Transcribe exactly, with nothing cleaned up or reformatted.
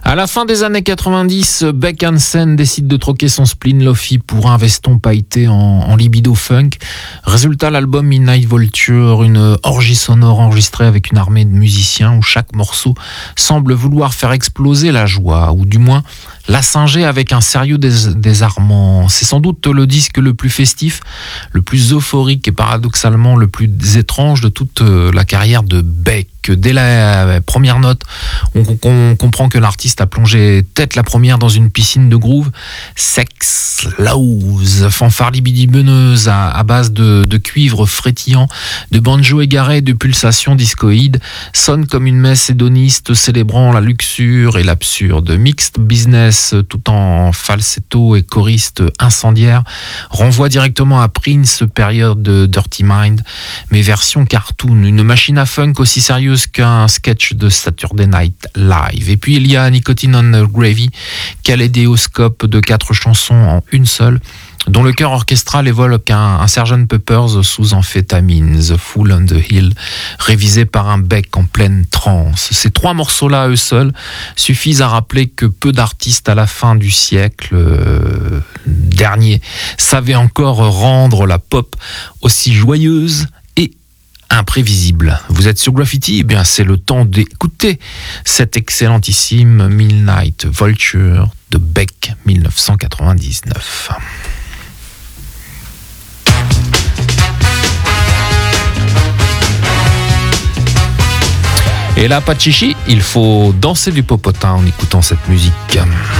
À la fin des années quatre-vingt-dix, Beck Hansen décide de troquer son spleen Lofi pour un veston pailleté en, en libido funk. Résultat, l'album Midnight Vulture, une orgie sonore enregistrée avec une armée de musiciens où chaque morceau semble vouloir faire exploser la joie, ou du moins la singer avec un sérieux dés- désarmant. C'est sans doute le disque le plus festif, le plus euphorique et paradoxalement le plus étrange de toute la carrière de Beck. Dès la première note, on, on comprend que l'artiste a plongé tête la première dans une piscine de groove. Sex, louse, fanfare libidineuse à, à base de, de cuivre frétillant, de banjo égaré, de pulsations discoïdes, sonne comme une messe hédoniste célébrant la luxure et l'absurde. Mixed business tout en falsetto et choriste incendiaire renvoie directement à Prince, période de Dirty Mind, mais version cartoon, une machine à funk aussi sérieuse qu'un sketch de Saturday Night Live. Et puis il y a Nicotine on Gravy, kaléidoscope de quatre chansons en une seule, dont le chœur orchestral évoque un, un sergeant Peppers sous amphétamine, The Fool on the Hill, révisé par un Beck en pleine transe. Ces trois morceaux-là, à eux seuls, suffisent à rappeler que peu d'artistes à la fin du siècle euh, dernier savaient encore rendre la pop aussi joyeuse et imprévisible. Vous êtes sur Graffiti, eh bien c'est le temps d'écouter cet excellentissime Midnight Vulture de Beck dix-neuf cent quatre-vingt-dix-neuf. Et là, pas de chichi, il faut danser du popotin en écoutant cette musique.